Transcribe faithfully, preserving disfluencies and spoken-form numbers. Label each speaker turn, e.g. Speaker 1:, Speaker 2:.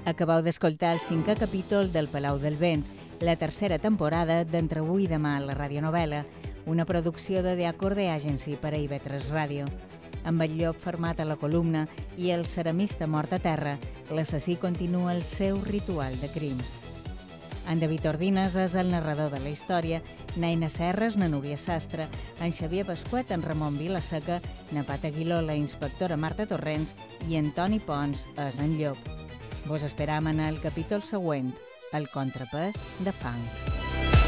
Speaker 1: Acabeu d'escoltar el cinquè capítol del Palau del Vent, la tercera temporada d'Entre avui i demà a la radionovel·la, una producció de The Acorde Agency per a I V tres Ràdio. Amb el llop fermat a la columna i el ceramista mort a terra, l'assassí continua el seu ritual de crims. En David Ordines és el narrador de la història, Naina Serres, na Núria Sastre, en Xavier Pasquet, en Ramon Vilaseca, na Pat Aguiló, la inspectora Marta Torrents i en Toni Pons és en Llop. Vos esperam en el capítol següent, el contrapès de fang.